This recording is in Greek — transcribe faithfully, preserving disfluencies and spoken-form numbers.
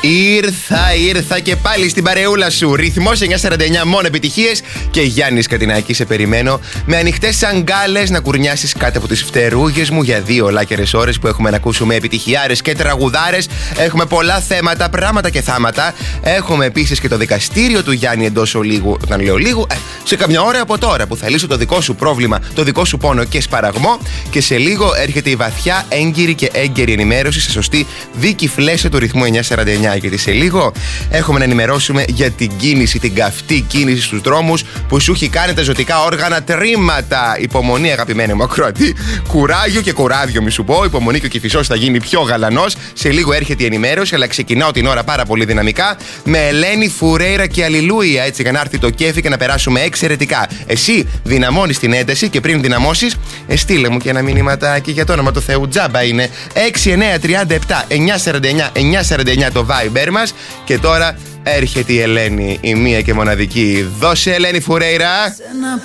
Ήρθα, ήρθα και πάλι στην παρεούλα σου. Ρυθμός εννιά σαράντα εννιά, μόνο επιτυχίες. Και Γιάννης Κατινάκη, σε περιμένω με ανοιχτές αγκάλες να κουρνιάσεις κάτω από τις φτερούγες μου για δύο ολάκερες ώρες που έχουμε να ακούσουμε επιτυχιάρες και τραγουδάρες. Έχουμε πολλά θέματα, πράγματα και θάματα. Έχουμε επίσης και το δικαστήριο του Γιάννη εντός ολίγου. Όταν λέω λίγο, ε, σε καμιά ώρα από τώρα που θα λύσω το δικό σου πρόβλημα, το δικό σου πόνο και σπαραγμό. Και σε λίγο έρχεται η βαθιά, έγκυρη και έγκαιρη ενημέρωση σε σωστή δίκη φλέσσα του ρυθμού εννιά σαράντα εννιά. Γιατί σε λίγο έχουμε να ενημερώσουμε για την κίνηση, την καυτή κίνηση στους δρόμους που σου έχει κάνει τα ζωτικά όργανα τρίματα. Υπομονή, αγαπημένη μου ακροατή. Κουράγιο και κουράδιο, μη σου πω. Υπομονή και ο Κηφισός θα γίνει πιο γαλανός. Σε λίγο έρχεται η ενημέρωση, αλλά ξεκινάω την ώρα πάρα πολύ δυναμικά με Ελένη Φουρέιρα και Αλληλούια. Έτσι για να έρθει το κέφι και να περάσουμε εξαιρετικά. Εσύ δυναμώνεις την ένταση και πριν δυναμώσεις, στείλε μου και ένα μηνυματάκι για το όνομα του Θεού. Τζάμπα είναι έξι εννιά τρία επτά εννιά σαράντα εννιά εννιά σαράντα εννιά το Viber μας. Και τώρα έρχεται η Ελένη, η μία και μοναδική. Δώσε, Ελένη Φουρέιρα. Σε ένα